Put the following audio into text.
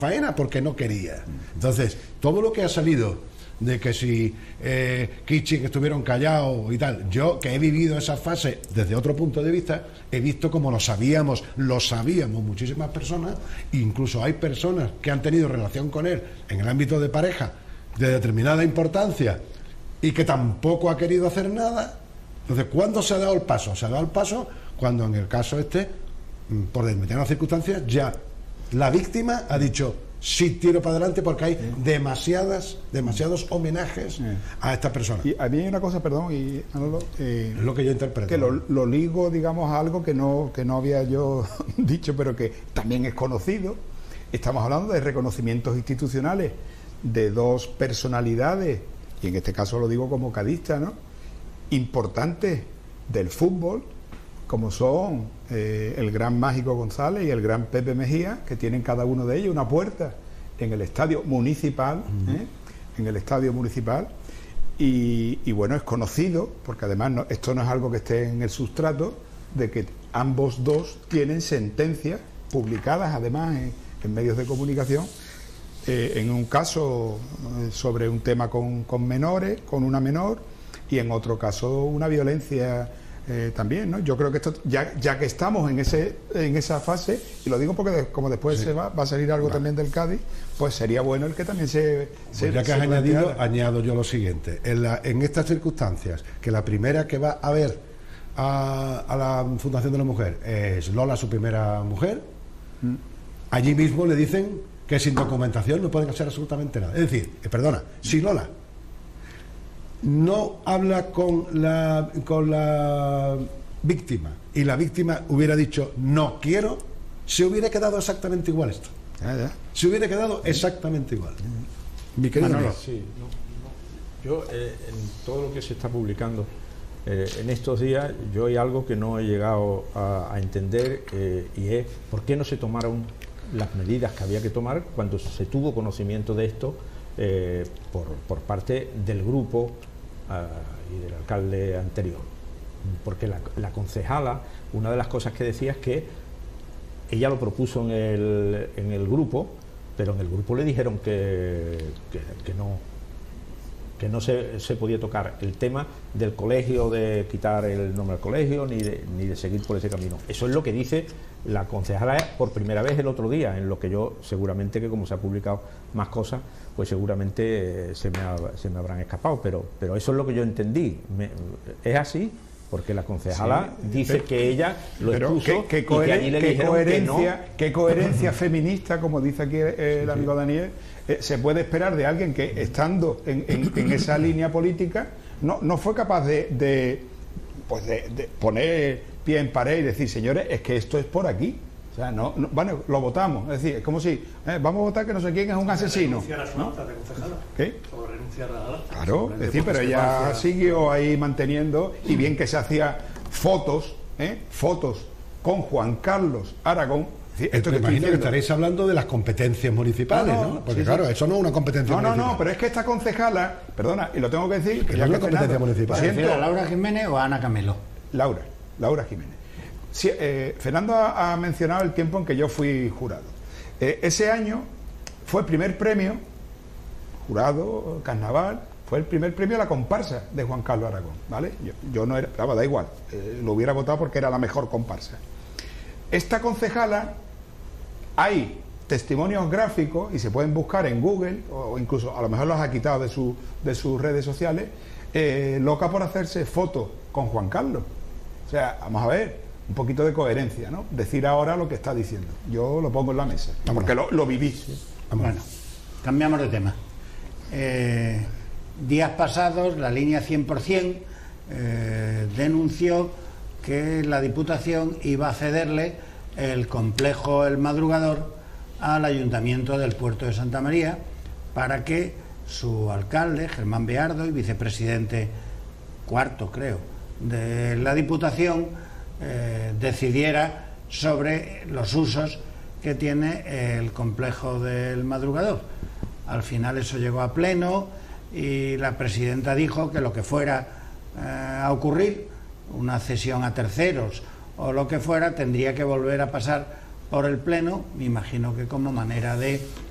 faena porque no quería. Entonces, todo lo que ha salido de que si Kichi, que estuvieron callados y tal, yo que he vivido esa fase desde otro punto de vista, he visto como lo sabíamos muchísimas personas, incluso hay personas que han tenido relación con él en el ámbito de pareja de determinada importancia y que tampoco ha querido hacer nada. Entonces, ¿cuándo se ha dado el paso? Se ha dado el paso cuando en el caso por determinadas circunstancias, ya la víctima ha dicho: sí, tiro para adelante, porque hay demasiados homenajes a esta persona. Y a mí hay una cosa, perdón, y Manolo, es lo que yo interpreto, que lo ligo, digamos, a algo que no había yo dicho, pero que también es conocido. Estamos hablando de reconocimientos institucionales de dos personalidades, y en este caso lo digo como cadista, ¿no?, importantes del fútbol, como son el gran Mágico González y el gran Pepe Mejía, que tienen cada uno de ellos una puerta en el estadio municipal, en el estadio municipal, y bueno, es conocido, porque además esto no es algo que esté en el sustrato, de que ambos dos tienen sentencias publicadas además en medios de comunicación, en un caso sobre un tema con menores, con una menor, y en otro caso una violencia también, ¿no? Yo creo que esto, ya que estamos en esa fase, y lo digo porque como después va a salir algo también del Cádiz, pues sería bueno el que también ya que has añadido, añado yo lo siguiente: en estas circunstancias, que la primera que va a ver a la Fundación de la Mujer es Lola, su primera mujer, allí mismo le dicen que sin documentación no pueden hacer absolutamente nada. Es decir, si Lola no habla con la víctima y la víctima hubiera dicho no quiero, se hubiera quedado exactamente igual esto. Se hubiera quedado exactamente igual. Mi querido amigo. Sí, yo en todo lo que se está publicando en estos días, yo hay algo que no he llegado a entender, y es por qué no se tomaron las medidas que había que tomar cuando se tuvo conocimiento de esto por parte del grupo y del alcalde anterior. Porque la concejala, una de las cosas que decía es que ella lo propuso en el grupo, pero en el grupo le dijeron que no se podía tocar el tema del colegio, de quitar el nombre al colegio, ni de seguir por ese camino. Eso es lo que dice la concejala por primera vez el otro día, en lo que yo seguramente, que como se ha publicado más cosas, pues seguramente se me habrán escapado, pero eso es lo que yo entendí. ¿Es así? Porque la concejala dice que ella lo expuso, y que allí le dijeron que no. ¿Qué coherencia feminista, como dice aquí el amigo Daniel, se puede esperar de alguien que, estando en esa línea política, no fue capaz de poner pie en pared y decir: señores, es que esto es por aquí? O sea, bueno, lo votamos. Es decir, es como si vamos a votar que no sé quién es un asesino, ¿no? ¿Qué? O renunciar a la... Claro, es decir, pero ella siguió ahí manteniendo, y bien que se hacía fotos con Juan Carlos Aragón. Esto que imagino que estaréis hablando de las competencias municipales, ¿no? Porque claro, eso no es una competencia municipal. No, pero es que esta concejala, perdona, y lo tengo que decir, que no es una competencia municipal. ¿Se refiere a Laura Jiménez o a Ana Camelo? Laura Jiménez. Sí, Fernando ha mencionado el tiempo en que yo fui jurado. Ese año fue el primer premio, jurado, carnaval, fue el primer premio a la comparsa de Juan Carlos Aragón, ¿vale? Yo no era, da igual, lo hubiera votado porque era la mejor comparsa. Esta concejala, hay testimonios gráficos, y se pueden buscar en Google, o incluso a lo mejor los ha quitado de sus redes sociales, loca por hacerse fotos con Juan Carlos. O sea, vamos a ver, un poquito de coherencia, ¿no? Decir ahora lo que está diciendo. Yo lo pongo en la mesa, porque lo viví. Bueno, cambiamos de tema. Días pasados, la línea 100% denunció que la Diputación iba a cederle el complejo El Madrugador al Ayuntamiento del Puerto de Santa María, para que su alcalde, Germán Beardo, y vicepresidente cuarto, creo, de la Diputación, decidiera sobre los usos que tiene el complejo del Madrugador. Al final eso llegó a pleno, y la presidenta dijo que lo que fuera a ocurrir, una cesión a terceros o lo que fuera, tendría que volver a pasar por el pleno, me imagino que como manera de